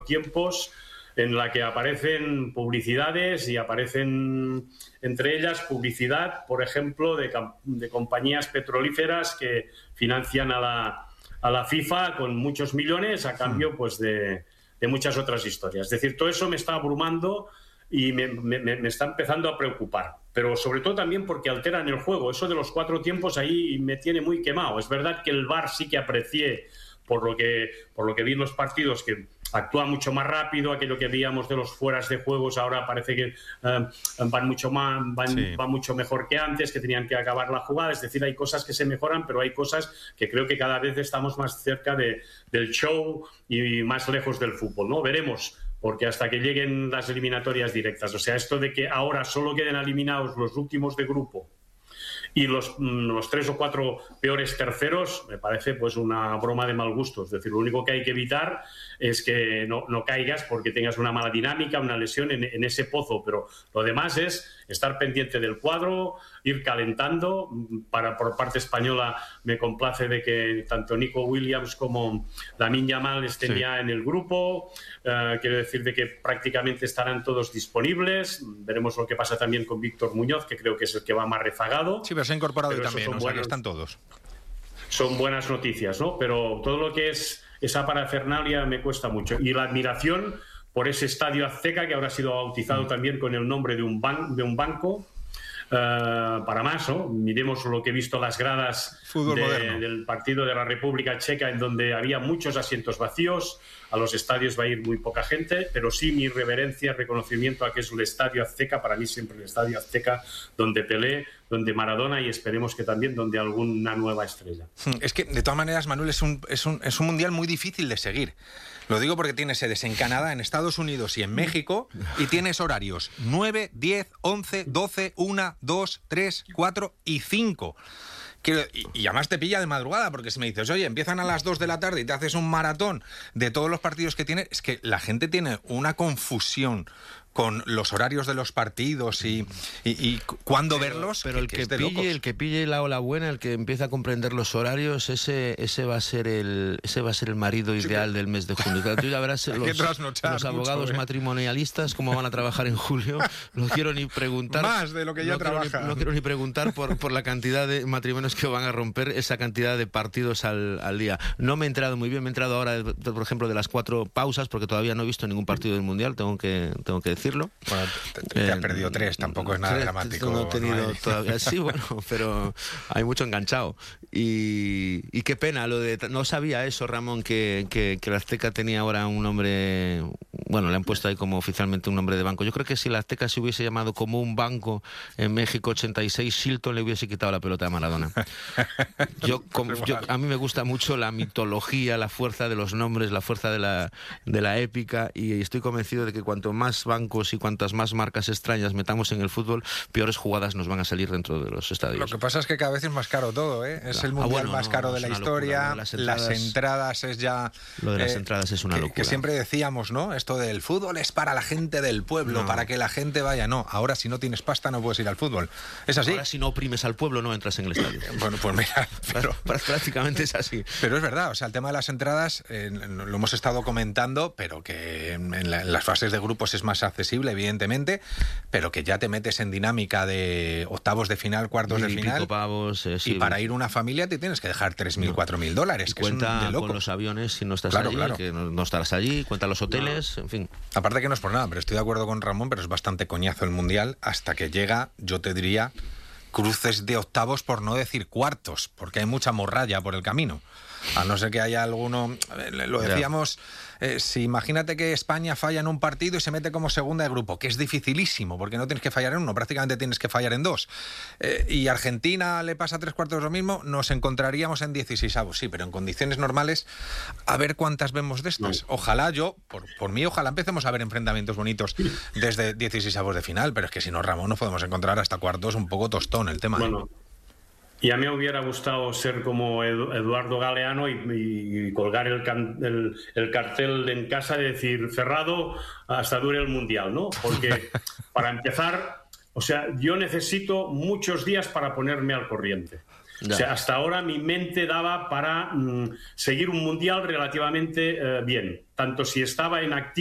tiempos en la que aparecen publicidades y aparecen entre ellas publicidad, por ejemplo, de compañías petrolíferas que financian a la FIFA con muchos millones a cambio pues de muchas otras historias. Es decir, todo eso me está abrumando y me está empezando a preocupar, pero sobre todo también porque alteran el juego. Eso de los 4 tiempos ahí me tiene muy quemado. Es verdad que el VAR sí que aprecié, por lo que vi en los partidos, que actúa mucho más rápido. Aquello que veíamos de los fueras de juegos ahora parece que van mucho mejor que antes, que tenían que acabar la jugada. Es decir, hay cosas que se mejoran, pero hay cosas que creo que cada vez estamos más cerca del show y más lejos del fútbol, ¿no? Veremos, porque hasta que lleguen las eliminatorias directas, o sea, esto de que ahora solo queden eliminados los últimos de grupo y los 3 o 4 peores terceros, me parece pues una broma de mal gusto. Es decir, lo único que hay que evitar es que no caigas porque tengas una mala dinámica, una lesión en ese pozo, pero lo demás es estar pendiente del cuadro, ir calentando. Por parte española me complace de que tanto Nico Williams como Lamine Yamal estén ya en el grupo. Quiero decir de que prácticamente estarán todos disponibles. Veremos lo que pasa también con Víctor Muñoz, que creo que es el que va más rezagado. Sí, pero se ha incorporado hoy también, o sea, que están todos. Son buenas noticias, ¿no? Pero todo lo que es esa parafernalia me cuesta mucho. Y la admiración por ese estadio Azteca, que ahora ha sido bautizado también con el nombre de un banco. Para más, ¿no? Miremos lo que he visto las gradas del partido de la República Checa, en donde había muchos asientos vacíos. A los estadios va a ir muy poca gente, pero sí mi reverencia, reconocimiento a que es el Estadio Azteca, para mí siempre el Estadio Azteca, donde Pelé, donde Maradona y esperemos que también donde alguna nueva estrella. Es que, de todas maneras, Manuel, es un mundial muy difícil de seguir. Lo digo porque tiene sedes en Canadá, en Estados Unidos y en México, y tienes horarios 9, 10, 11, 12, 1, 2, 3, 4 y 5. Y además te pilla de madrugada, porque si me dices, oye, empiezan a las 2 de la tarde y te haces un maratón de todos los partidos que tiene, es que la gente tiene una confusión con los horarios de los partidos y cuándo verlos. Pero el que pille la ola buena, el que empieza a comprender los horarios, ese va a ser el marido ideal del mes de junio. Tú ya verás los abogados matrimonialistas cómo van a trabajar en julio. No quiero ni preguntar. Más de lo que ya trabajan. No quiero ni preguntar por la cantidad de matrimonios que van a romper esa cantidad de partidos al día. No me he enterado muy bien, me he enterado ahora, por ejemplo, de las 4 pausas, porque todavía no he visto ningún partido del Mundial, tengo que decirlo. Bueno, te has perdido 3, tampoco es nada dramático. No he tenido todavía. Sí, bueno, pero hay mucho enganchado. Y qué pena, no sabía eso, Ramón, que la Azteca tenía ahora un nombre. Bueno, le han puesto ahí como oficialmente un nombre de banco. Yo creo que si la Azteca se hubiese llamado como un banco en México 86, Shilton le hubiese quitado la pelota a Maradona. A mí me gusta mucho la mitología, la fuerza de los nombres, la fuerza de la épica, y estoy convencido de que cuanto más bancos y cuantas más marcas extrañas metamos en el fútbol, peores jugadas nos van a salir dentro de los estadios. Lo que pasa es que cada vez es más caro todo, ¿eh? Es el mundial más caro de la historia. Locura, las entradas es ya... Lo de las entradas es una locura. Que siempre decíamos, ¿no? Esto del fútbol es para la gente del pueblo, para que la gente vaya. No, ahora si no tienes pasta no puedes ir al fútbol. ¿Es así? Ahora si no oprimes al pueblo no entras en el estadio. Bueno, pues mira... Prácticamente es así. Pero es verdad, o sea, el tema de las entradas lo hemos estado comentando, pero que en las fases de grupos es más accesible, evidentemente, pero que ya te metes en dinámica de octavos de final, cuartos de final, pavos, y para ir una familia te tienes que dejar 3.000, 4.000 dólares, que cuenta es de loco. Con los aviones si no estás allí, que no estarás allí, cuenta los hoteles, en fin. Aparte que no es por nada, pero estoy de acuerdo con Ramón, pero es bastante coñazo el Mundial hasta que llega, yo te diría, cruces de octavos, por no decir cuartos, porque hay mucha morralla por el camino. A no ser que haya alguno... Lo decíamos, si imagínate que España falla en un partido y se mete como segunda de grupo, que es dificilísimo, porque no tienes que fallar en uno, prácticamente tienes que fallar en 2. Y Argentina le pasa 3/4 lo mismo, nos encontraríamos en 16avos, sí, pero en condiciones normales, a ver cuántas vemos de estas. Ojalá por mí, ojalá empecemos a ver enfrentamientos bonitos desde 16avos de final, pero es que si no, Ramón, nos podemos encontrar hasta cuartos un poco tostón el tema. Bueno. Y a mí me hubiera gustado ser como Eduardo Galeano y colgar el cartel en casa y decir cerrado hasta dure el Mundial, ¿no? Porque para empezar, o sea, yo necesito muchos días para ponerme al corriente. O sea, hasta ahora mi mente daba para seguir un mundial relativamente bien, tanto si estaba en activo